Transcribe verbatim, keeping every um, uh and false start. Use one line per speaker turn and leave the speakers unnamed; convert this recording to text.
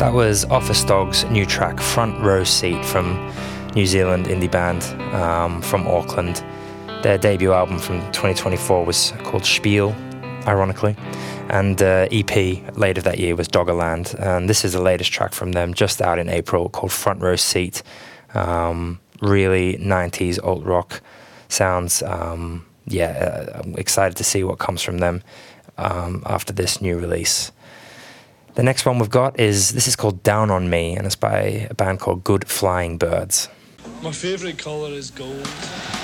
That was Office Dog's new track, Front Row Seat, from New Zealand indie band um, from Auckland. Their debut album from twenty twenty-four was called Spiel, ironically, and uh, E P later that year was Doggerland. And this is the latest track from them, just out in April, called Front Row Seat. Um, really nineties alt rock sounds. Um, yeah, uh, I'm excited to see what comes from them um, after this new release. The next one we've got is, this is called Down on Me, and it's by a band called Good Flying Birds.
My favourite colour is gold.